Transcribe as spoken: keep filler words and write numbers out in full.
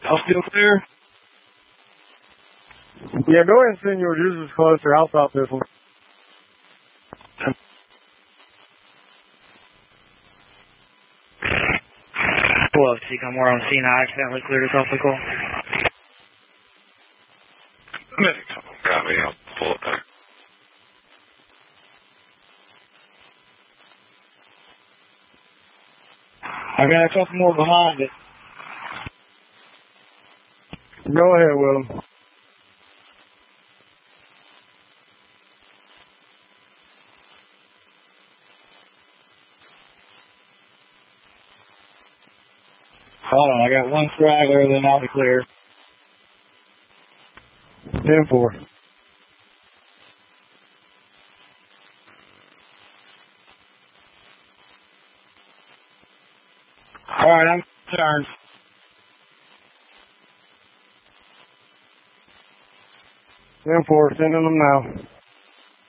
I'll still clear. Yeah, go ahead and send your users closer. I'll stop this one. Hello, Seacom, we're on scene. I accidentally cleared us off the call. Copy, I'll pull it back. I got a couple more behind it. Go ahead, Will. Hold on, I got one straggler, then I'll be clear. ten four. Alright, I'm concerned. ten four, sending them now.